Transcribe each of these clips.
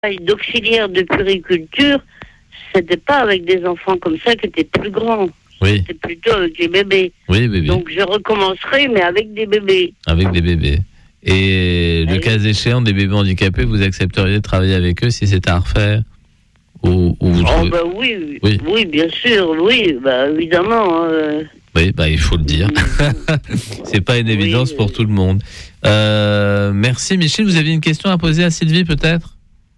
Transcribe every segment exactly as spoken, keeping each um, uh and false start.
d'auxiliaire de puriculture, c'était pas avec des enfants comme ça qui étaient plus grands. Oui. C'était plutôt avec les bébés. Oui, bébé. Donc je recommencerai, mais avec des bébés. Avec des bébés. Et le oui. cas échéant, des bébés handicapés, vous accepteriez de travailler avec eux si c'était à refaire ou, ou vous Oh trouvez... bah oui, oui, oui, bien sûr, oui, bah évidemment. Euh... Oui, bah il faut le dire. C'est pas une évidence oui, pour tout le monde. Euh, merci Michel. Vous aviez une question à poser à Sylvie peut-être?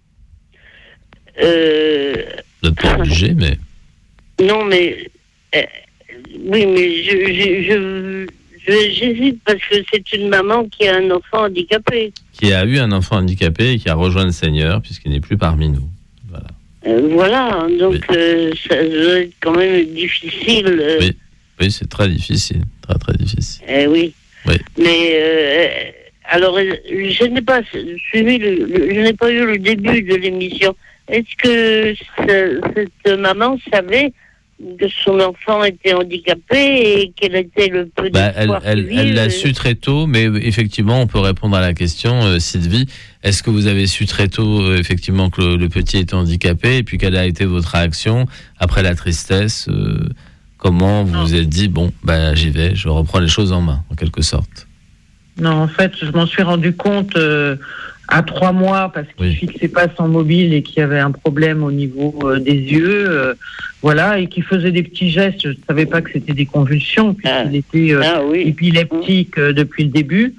Euh... Vous n'êtes pas obligé, mais... Non, mais... Euh, oui, mais je, je, je, je, j'hésite parce que c'est une maman qui a un enfant handicapé. Qui a eu un enfant handicapé et qui a rejoint le Seigneur puisqu'il n'est plus parmi nous. Voilà. Euh, voilà, donc oui. euh, ça doit être quand même difficile. Euh... Oui. Oui, c'est très difficile. Très, très difficile. Eh oui. Oui. Mais... Euh, alors, je n'ai pas suivi, le, le, je n'ai pas eu le début de l'émission. Est-ce que ce, cette maman savait que son enfant était handicapé et quel était le peu bah, d'espoir elle, elle, elle l'a su très tôt, mais effectivement, on peut répondre à la question, euh, Sylvie. Est-ce que vous avez su très tôt, euh, effectivement, que le, le petit était handicapé et puis quelle a été votre réaction après la tristesse euh, comment vous vous êtes dit, bon, bah, j'y vais, je reprends les choses en main, en quelque sorte? Non, en fait, je m'en suis rendu compte euh, à trois mois parce qu'il ne oui. fixait pas son mobile et qu'il y avait un problème au niveau euh, des yeux, euh, voilà, et qu'il faisait des petits gestes. Je ne savais pas que c'était des convulsions puisqu'il ah. était euh, ah, oui. épileptique euh, depuis le début.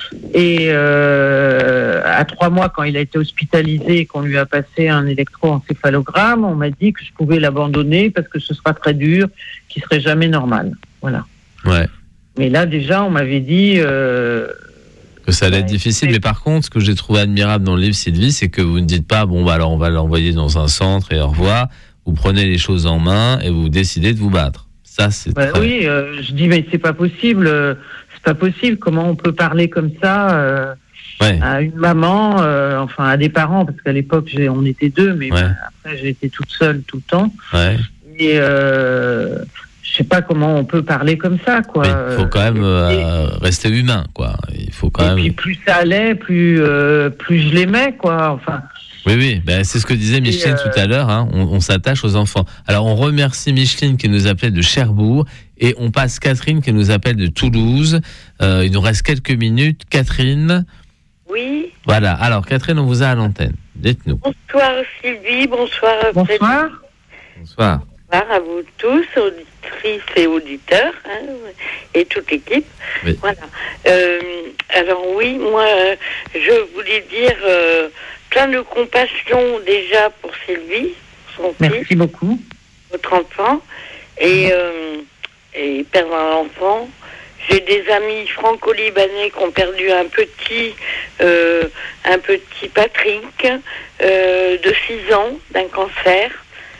Et euh, à trois mois, quand il a été hospitalisé et qu'on lui a passé un électroencéphalogramme, on m'a dit que je pouvais l'abandonner parce que ce sera très dur, qu'il serait jamais normal. Voilà. Ouais. Mais là, déjà, on m'avait dit... Euh, que ça allait être difficile. Mais par contre, ce que j'ai trouvé admirable dans le livre Sylvie, c'est que vous ne dites pas, bon, bah alors on va l'envoyer dans un centre et au revoir. Vous prenez les choses en main et vous décidez de vous battre. Ça, c'est bah, très... Oui, euh, je dis, mais c'est pas possible. Euh, c'est pas possible. Comment on peut parler comme ça euh, ouais. à une maman, euh, enfin à des parents, parce qu'à l'époque, j'ai, on était deux, mais ouais. bah, après, j'ai été toute seule tout le temps. Ouais. Et... Euh, je sais pas comment on peut parler comme ça, quoi. Il faut quand même euh, rester humain, quoi. Il faut quand et même. Puis plus ça allait, plus euh, plus je l'aimais, quoi. Enfin. Oui, oui. Ben, c'est ce que disait Micheline euh... tout à l'heure. Hein. On, on s'attache aux enfants. Alors on remercie Micheline qui nous appelait de Cherbourg et on passe Catherine qui nous appelle de Toulouse. Euh, il nous reste quelques minutes. Catherine. Oui. Voilà. Alors Catherine, on vous a à l'antenne. Dites-nous. Bonsoir Sylvie. Bonsoir. Bonsoir. Bonsoir. Bonsoir à vous tous, auditrices et auditeurs, hein, et toute l'équipe. Oui. Voilà. Euh, alors oui, moi, euh, je voulais dire euh, plein de compassion déjà pour Sylvie, son Merci fils, beaucoup. votre enfant, et, euh, et perdre un enfant. J'ai des amis franco-libanais qui ont perdu un petit, euh, un petit Patrick euh, de six ans d'un cancer.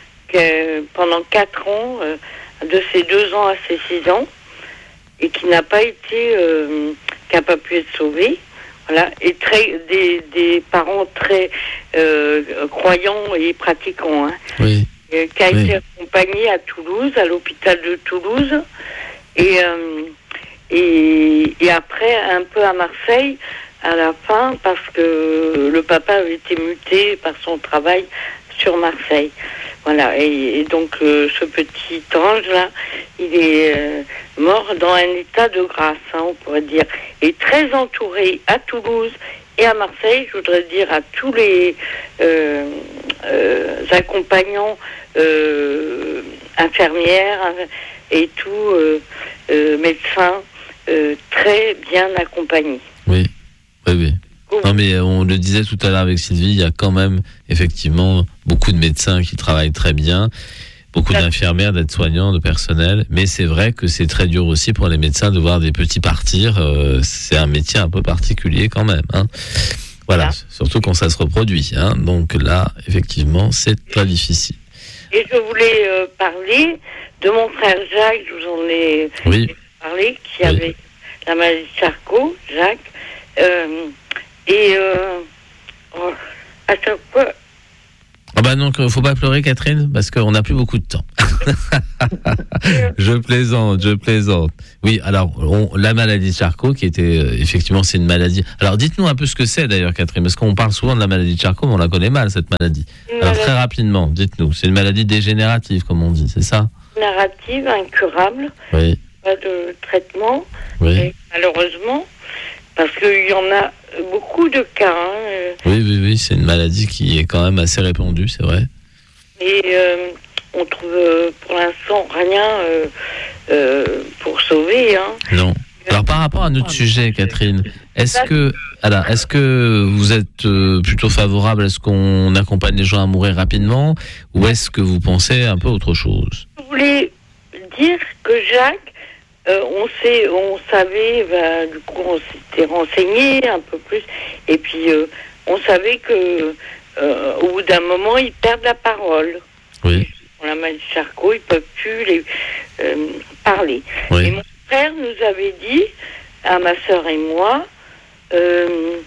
Que pendant quatre ans, euh, de ses deux ans à ses six ans, et qui n'a pas été, euh, qui n'a pas pu être sauvé, voilà, et très, des, des parents très euh, croyants et pratiquants, hein, oui. et, qui a oui. été accompagné à Toulouse, à l'hôpital de Toulouse, et, euh, et, et après un peu à Marseille, à la fin, parce que le papa avait été muté par son travail sur Marseille. Voilà, et, et donc euh, ce petit ange-là, il est euh, mort dans un état de grâce, hein, on pourrait dire, et très entouré à Toulouse et à Marseille, je voudrais dire à tous les euh, euh, accompagnants, euh, infirmières et tout, euh, euh, médecins, euh, très bien accompagnés. Oui, oui, oui. Non, mais on le disait tout à l'heure avec Sylvie, il y a quand même effectivement beaucoup de médecins qui travaillent très bien, beaucoup d'infirmières, d'aides-soignants, de personnel, mais c'est vrai que c'est très dur aussi pour les médecins de voir des petits partir. Euh, c'est un métier un peu particulier quand même. Hein. Voilà, voilà, surtout quand ça se reproduit. Hein. Donc là, effectivement, c'est très difficile. Et je voulais euh, parler de mon frère Jacques, je vous en ai oui. parlé, qui oui. avait la maladie de Charcot, Jacques. Euh, Et euh, oh, à chaque fois... Ah bah donc, il ne faut pas pleurer, Catherine, parce qu'on n'a plus beaucoup de temps. Je plaisante, je plaisante. Oui, alors, on, la maladie de Charcot, qui était, euh, effectivement, c'est une maladie. Alors, dites-nous un peu ce que c'est, d'ailleurs, Catherine, parce qu'on parle souvent de la maladie de Charcot, mais on la connaît mal, cette maladie. Une alors, maladie... très rapidement, dites-nous. C'est une maladie dégénérative, comme on dit, c'est ça? Dégénérative, incurable. Oui. Pas de traitement. Oui. Et, malheureusement, parce qu'il y en a beaucoup de cas. Hein. Oui, oui, oui, c'est une maladie qui est quand même assez répandue, c'est vrai. Et euh, on trouve euh, pour l'instant rien euh, euh, pour sauver. Hein. Non. Alors par rapport à notre sujet, Catherine, est-ce que, alors, est-ce que vous êtes euh, plutôt favorable à ce qu'on accompagne les gens à mourir rapidement, ou est-ce que vous pensez un peu autre chose? Je voulais dire que Jacques, euh, on sait, on savait, bah, du coup on s'était renseigné un peu plus, et puis euh, on savait que euh, au bout d'un moment ils perdent la parole. Oui. Pour la maladie de Charcot, ils peuvent plus les euh, parler. Oui. Et mon frère nous avait dit, à ma sœur et moi, euh,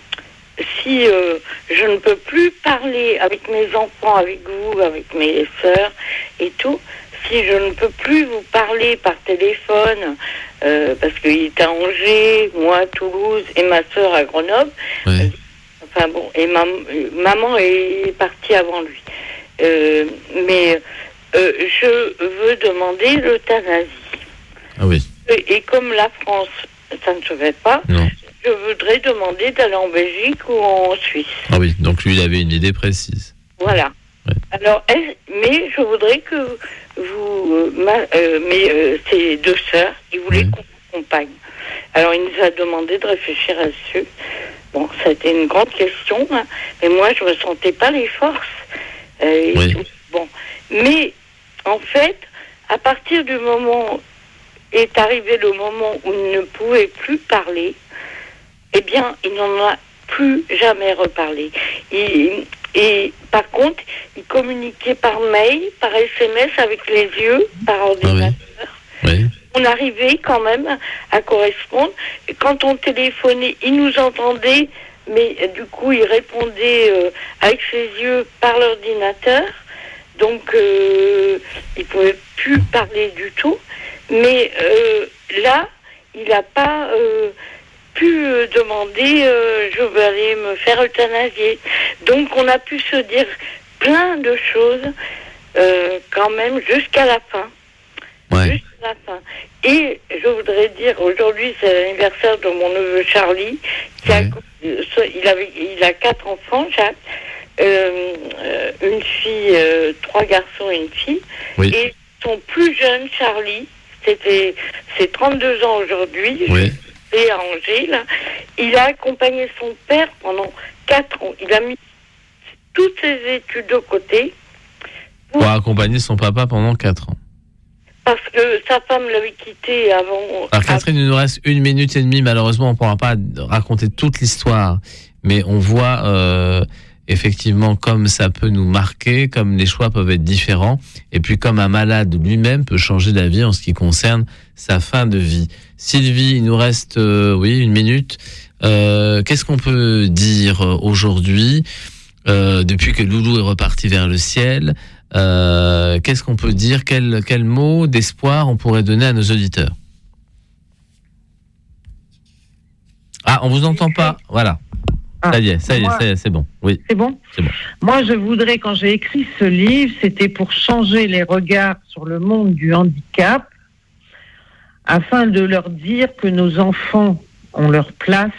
si euh, je ne peux plus parler avec mes enfants, avec vous, avec mes sœurs et tout, si je ne peux plus vous parler par téléphone, euh, parce qu'il est à Angers, moi à Toulouse et ma sœur à Grenoble, oui. euh, enfin bon, et ma, maman est partie avant lui. Euh, mais euh, je veux demander l'euthanasie. Ah oui. Et, et comme la France, ça ne se fait pas, non. Je voudrais demander d'aller en Belgique ou en Suisse. Ah oui, donc lui, il avait une idée précise. Voilà. Ouais. Alors, mais je voudrais que vous... Euh, ma, euh, mais euh, ces deux sœurs, ils voulaient ouais. qu'on accompagne. Alors, il nous a demandé de réfléchir à dessus. Bon, ça a été une grande question, hein, mais moi, je ne ressentais pas les forces. Euh, oui. Bon. Mais, en fait, à partir du moment... est arrivé le moment où il ne pouvait plus parler, eh bien, il n'en a plus jamais reparlé. Et, et par contre, il communiquait par mail, par S M S avec les yeux, par ordinateur. Ah oui. Oui. On arrivait quand même à correspondre. Et quand on téléphonait, il nous entendait, mais du coup, il répondait euh, avec ses yeux par l'ordinateur. Donc, euh, il ne pouvait plus parler du tout. Mais euh, là, il n'a pas euh, pu euh, demander euh, je veux aller me faire euthanasier. Donc on a pu se dire plein de choses euh, quand même jusqu'à la fin. Ouais. Jusqu'à la fin. Et je voudrais dire, aujourd'hui c'est l'anniversaire de mon neveu Charlie, qui ouais. a, il, avait, il a quatre enfants, Jacques, euh, une fille, euh, trois garçons et une fille. Oui. Et son plus jeune, Charlie, C'était, c'est trente-deux ans aujourd'hui, oui. et à Angers, là. Il a accompagné son père pendant quatre ans. Il a mis toutes ses études de côté. Pour, pour accompagner son papa pendant quatre ans. Parce que sa femme l'avait quitté avant... Alors Catherine, il nous reste une minute et demie. Malheureusement, on ne pourra pas raconter toute l'histoire. Mais on voit... Euh, effectivement, comme ça peut nous marquer, comme les choix peuvent être différents, et puis comme un malade lui-même peut changer d'avis en ce qui concerne sa fin de vie. Sylvie, il nous reste, euh, oui, une minute. Euh, qu'est-ce qu'on peut dire aujourd'hui, euh, depuis que Loulou est reparti vers le ciel? Euh, qu'est-ce qu'on peut dire? Quel, quel mot d'espoir on pourrait donner à nos auditeurs? Ah, on vous entend pas. Voilà. Ah, ça y est, ça y est, moi, c'est, c'est bon. Oui. C'est bon, c'est bon. Moi, je voudrais, quand j'ai écrit ce livre, c'était pour changer les regards sur le monde du handicap, afin de leur dire que nos enfants ont leur place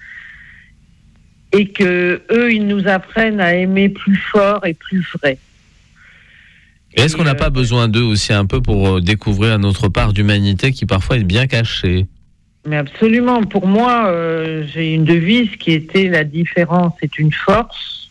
et que eux, ils nous apprennent à aimer plus fort et plus vrai. Et est-ce qu'on n'a euh, pas besoin d'eux aussi un peu pour découvrir notre part d'humanité qui parfois est bien cachée? Mais absolument. Pour moi, euh, j'ai une devise qui était la différence est une force.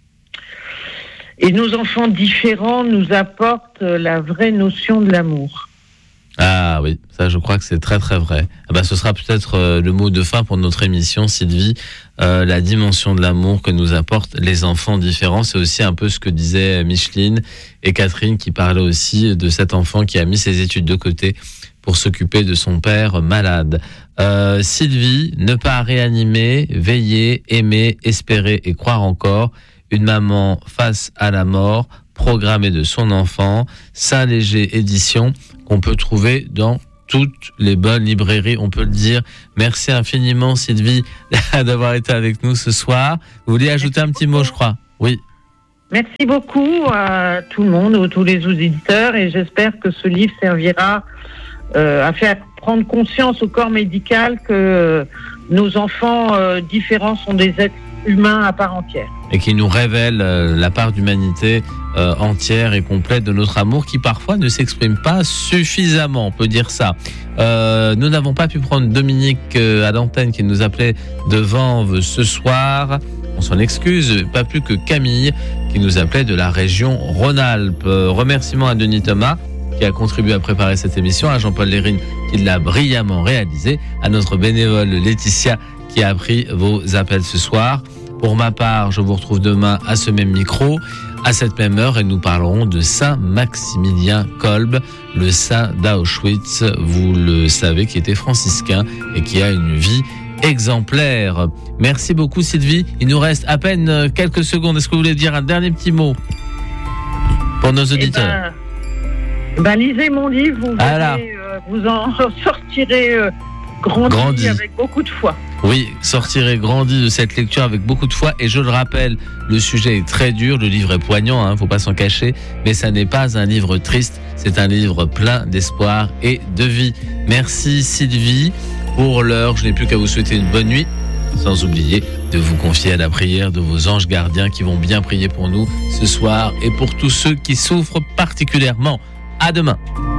Et nos enfants différents nous apportent la vraie notion de l'amour. Ah oui, ça je crois que c'est très très vrai. Ah bah, ce sera peut-être euh, le mot de fin pour notre émission, Sylvie. Euh, la dimension de l'amour que nous apportent les enfants différents. C'est aussi un peu ce que disaient Micheline et Catherine qui parlaient aussi de cet enfant qui a mis ses études de côté pour s'occuper de son père malade. Euh, Sylvie, ne pas réanimer, veiller, aimer, espérer et croire encore. Une maman face à la mort programmée de son enfant, Saint-Léger édition, qu'on peut trouver dans toutes les bonnes librairies, on peut le dire. Merci infiniment, Sylvie, d'avoir été avec nous ce soir. Vous voulez ajouter Merci un petit beaucoup. mot, je crois? Oui. Merci beaucoup à tout le monde, à tous les auditeurs, et j'espère que ce livre servira euh, à faire prendre conscience au corps médical que nos enfants euh, différents sont des êtres humains à part entière. Et qui nous révèle euh, la part d'humanité euh, entière et complète de notre amour qui parfois ne s'exprime pas suffisamment, on peut dire ça. Euh, nous n'avons pas pu prendre Dominique euh, à l'antenne qui nous appelait de Vanves ce soir. On s'en excuse, pas plus que Camille qui nous appelait de la région Rhône-Alpes. Euh, remerciements à Denis Thomas qui a contribué à préparer cette émission, à Jean-Paul Lérine qui l'a brillamment réalisé, à notre bénévole Laetitia qui a pris vos appels ce soir. Pour ma part, je vous retrouve demain à ce même micro, à cette même heure, et nous parlerons de Saint Maximilien Kolbe, le saint d'Auschwitz, vous le savez, qui était franciscain et qui a une vie exemplaire. Merci beaucoup Sylvie. Il nous reste à peine quelques secondes. Est-ce que vous voulez dire un dernier petit mot pour nos auditeurs? Eh ben, ben lisez mon livre, vous, verrez, euh, vous en sortirez euh, grandi, grandi avec beaucoup de foi. Oui, sortirez grandi de cette lecture avec beaucoup de foi. Et je le rappelle, le sujet est très dur, le livre est poignant, hein, faut pas s'en cacher, mais ça n'est pas un livre triste, c'est un livre plein d'espoir et de vie. Merci Sylvie. Pour l'heure, je n'ai plus qu'à vous souhaiter une bonne nuit, sans oublier de vous confier à la prière de vos anges gardiens qui vont bien prier pour nous ce soir et pour tous ceux qui souffrent particulièrement. À demain.